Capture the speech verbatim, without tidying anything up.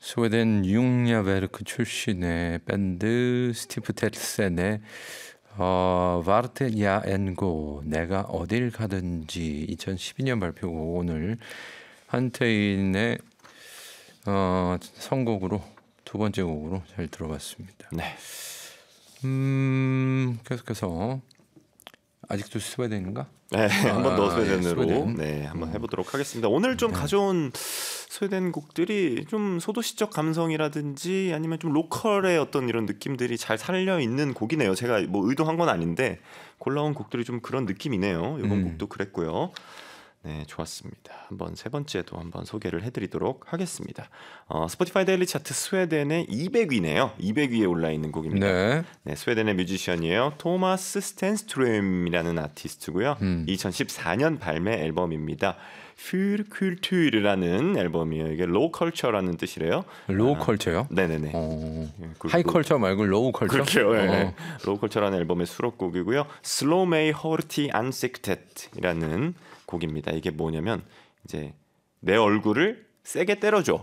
스웨덴 융야베르크 출신의 밴드 스티프 텔센의 어, 바르트 야엔고 내가 어딜 가든지 이천십이 년 발표곡 오늘 한태인의 어, 선곡으로 두 번째 곡으로 잘 들어봤습니다. 네. 음, 계속해서 아직도 스웨덴인가? 네, 한 번 더 아, 스웨덴으로 예, 스웨덴. 네, 한번 해보도록 하겠습니다. 오늘 좀 네. 가져온 스웨덴 곡들이 좀 소도시적 감성이라든지 아니면 좀 로컬의 어떤 이런 느낌들이 잘 살려 있는 곡이네요. 제가 뭐 의도한 건 아닌데 골라온 곡들이 좀 그런 느낌이네요. 이번 음. 곡도 그랬고요. 네, 좋았습니다. 한번 세 번째도 한번 소개를 해드리도록 하겠습니다. 어, 스포티파이 데일리 차트 스웨덴의 이백 위네요. 이백 위에 올라 있는 곡입니다. 네. 네, 스웨덴의 뮤지션이에요. 토마스 스텐스트롬이라는 아티스트고요. 음. 이천십사 년 발매 앨범입니다. Für Kultur라는 앨범이에요. 이게 로우 컬처라는 뜻이래요. 로우 아, 컬처요? 네네네. 어, 그- 하이 컬처 말고 로우 컬처? 그렇게요. 예. 어. 로우 컬처라는 앨범의 수록곡이고요. Slå mig hårt i ansiktet이라는 곡입니다. 이게 뭐냐면 이제 내 얼굴을 세게 때려줘.